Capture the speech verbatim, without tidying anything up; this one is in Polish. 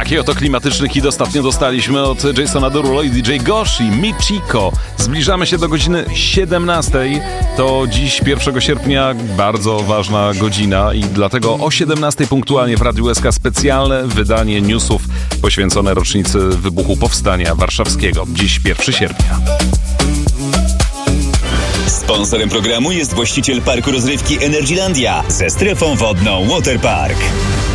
Taki oto klimatyczny hit ostatnio dostaliśmy od Jasona Derulo i D J Gosh i Michiko. Zbliżamy się do godziny siedemnastej. To dziś pierwszego sierpnia bardzo ważna godzina i dlatego o siedemnastej punktualnie w Radiu S K specjalne wydanie newsów poświęcone rocznicy wybuchu Powstania Warszawskiego. Dziś pierwszego sierpnia. Sponsorem programu jest właściciel parku rozrywki Energylandia ze strefą wodną Waterpark.